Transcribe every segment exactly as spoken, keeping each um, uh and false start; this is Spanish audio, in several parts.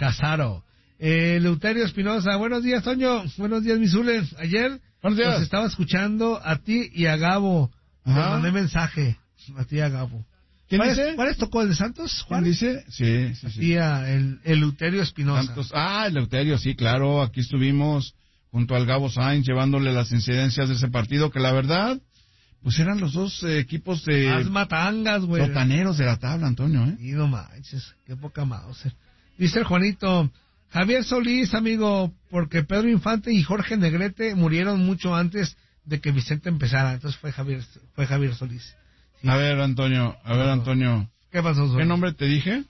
Casaro. Eh, Leuterio Espinosa, buenos días, Toño. Buenos días, mis zules. Ayer buenos días. Los estaba escuchando a ti y a Gabo. Les mandé mensaje a ti y a Gabo. ¿Quién ¿Cuál dice? Es, ¿Cuál es tocó el de Santos, Juan? ¿Quién dice? Sí, sí, sí. Tía, el, el Leuterio Espinosa. Santos. Ah, el Leuterio, sí, claro. Aquí estuvimos junto al Gabo Sainz llevándole las incidencias de ese partido que la verdad, pues eran los dos eh, equipos de... Más matangas, güey. Sotaneros de la tabla, Antonio, ¿eh? Y no manches, qué poca mouse. Dice el Juanito, Javier Solís, amigo, porque Pedro Infante y Jorge Negrete murieron mucho antes de que Vicente empezara. Entonces fue Javier, fue Javier Solís. Sí. A ver, Antonio, a ver, Antonio. ¿Qué pasó, Solís? ¿Qué nombre te dije?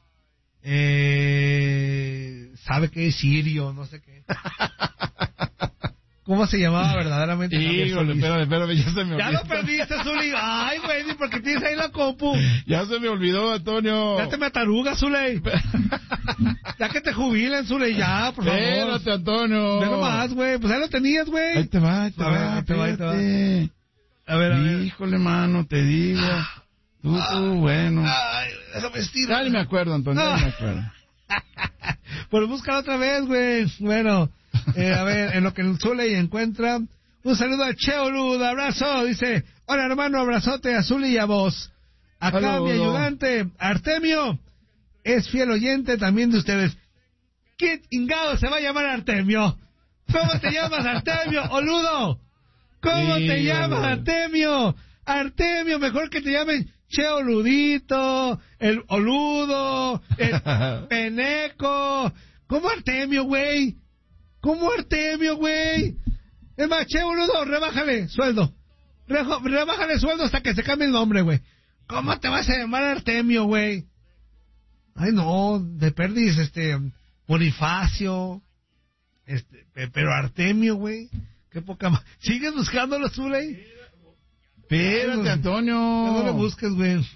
Eh, sabe que es Sirio, no sé qué. ¿Cómo se llamaba verdaderamente? Híjole, espérame, espérame, ya se me olvidó. Ya lo perdiste, Zuli. Ay, güey, ni porque tienes ahí la compu. Ya se me olvidó, Antonio. Ya te me atarugas, Zuley. Ya que te jubilen, Zuley, ya, por favor. Espérate, Antonio. Ve nomás, güey, pues ahí lo tenías, güey. Ahí te va, ahí te a va, ver, ahí te va, ahí te va. A ver, a ver. Híjole, mano, te digo. Tú, tú, bueno. Ay, déjame estirar. Ya ni me acuerdo, Antonio, ya ni me acuerdo. Pues búscalo otra vez, güey. Bueno, eh, a ver, en lo que el Zuley encuentra. Un saludo a Cheo Lud, abrazo. Dice, hola hermano, abrazote a Zuley y a vos. Acá Hello, mi ayudante, Artemio, es fiel oyente también de ustedes. ¿Qué chingado se va a llamar Artemio? ¿Cómo te llamas, Artemio, Oludo? ¿Cómo sí, te llamas, güey. Artemio? Artemio, mejor que te llamen Cheo Ludito, el Oludo, el Peneco. ¿Cómo Artemio, güey? ¿Cómo Artemio, güey? Es más, Cheo Oludo, rebájale sueldo. Rejo, rebájale sueldo hasta que se cambie el nombre, güey. ¿Cómo te vas a llamar Artemio, güey? Ay, no, de perdis, este, Bonifacio, este, pero Artemio, güey. Qué poca más. ¿Sigues buscándolo, Zuley? Espérate, Antonio. No, no le busques, güey.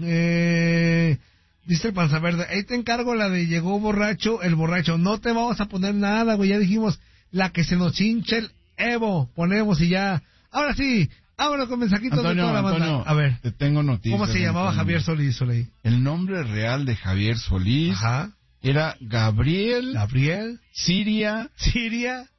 Eh, dice el Panza Verde, ahí te encargo la de llegó borracho, el borracho. No te vamos a poner nada, güey. Ya dijimos, la que se nos hinche el Evo. Ponemos y ya. Ahora sí, vámonos con mensajitos Antonio, de toda la Antonio, banda. A ver. Te tengo noticias. ¿Cómo se llamaba Antonio. Javier Solís, Solís? El nombre real de Javier Solís Ajá. era Gabriel. Gabriel. Siria. Siria.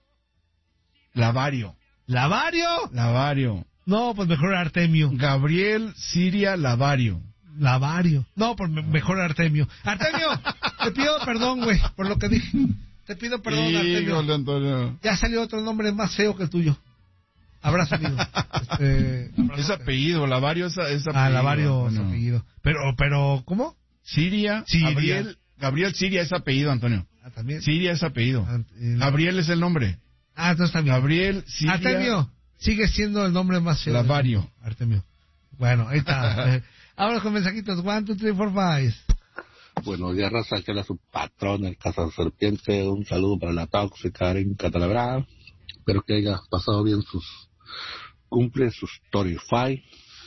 Lavario. ¿Lavario? Lavario. No, pues mejor Artemio. Gabriel Siria Lavario. Lavario. No, pues me- mejor Artemio. Artemio, te pido perdón, güey, por lo que dije. Te pido perdón, Artemio. Híjole, Antonio. Ya salió otro nombre más feo que el tuyo. Abrazo, amigo. Este, abrazo. Es apellido, Lavario es, es apellido. Ah, Lavario es Antonio. apellido. Pero, pero, ¿cómo? Siria, Siria. Gabriel, Gabriel Siria es apellido, Antonio. Ah, también. Siria es apellido. Ah, eh, Gabriel es el nombre. Ah, entonces también. Gabriel Siria. Artemio, sigue siendo el nombre más feo. Lavario. Artemio. Bueno, ahí está. Eh, Vámonos con mensajitos. One, two, three, four, five. Buenos días, raza, que era su patrón, el Casa Serpiente. Un saludo para la tóxica en Catalabra. Espero que haya pasado bien sus cumple, sus Torify.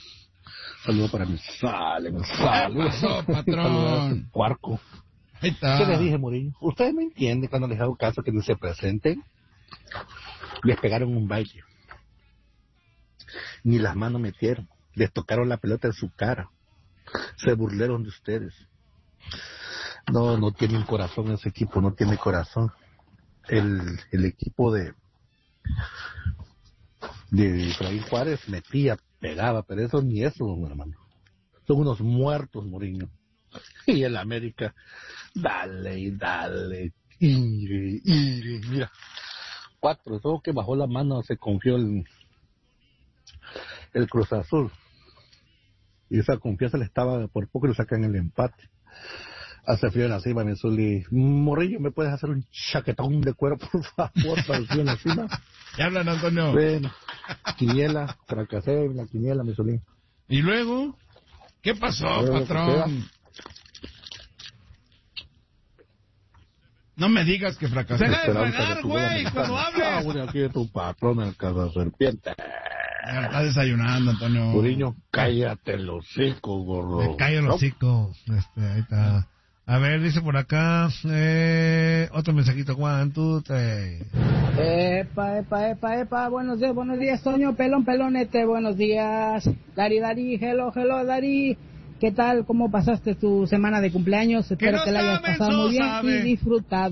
Saludo para mi sale, mi sale. ¿Qué pasó, patrón? Cuarco. Ahí está. ¿Qué le dije, Murillo? Ustedes me entienden cuando les hago caso que no se presenten. Les pegaron un baile. Ni las manos metieron. Les tocaron la pelota en su cara. Se burlaron de ustedes. No, no tienen corazón ese equipo, no tiene corazón. El, el equipo de de Efraín Juárez metía, pegaba, pero eso ni eso, hermano. Son unos muertos, Mourinho. Y el América, dale y dale, ire, ire, mira. Cuatro, todo que bajó la mano se confió el, el Cruz Azul. Y esa confianza le estaba, por poco le sacan el empate. Hace frío en la cima, mi Zuli. Morrillo, ¿me puedes hacer un chaquetón de cuero, por favor, para el frío en la cima? ¿Qué hablan, Antonio? Bueno, quiniela, fracasé en la quiniela, mi Zuli. ¿Y luego? ¿Qué pasó, Luego, patrón? No me digas que fracasé. Deja de Esperanza fregar, de tu güey, boda mexicana. cuando hables. Ah, bueno, aquí es tu patrón, el Casa Serpiente. Ya está desayunando, Antonio. Mourinho, cállate el hocico, gordo. Me cae el ¿No? hocico. Este, ahí está. A ver, dice por acá, eh, otro mensajito, Juan, tú te... Epa, epa, epa, epa, buenos días, buenos días, Toño, pelón, pelonete, buenos días. Dari, Dari, hello, hello, Dari. ¿Qué tal? ¿Cómo pasaste tu semana de cumpleaños? Espero no que la hayas saben, pasado muy bien sabe. y disfrutado.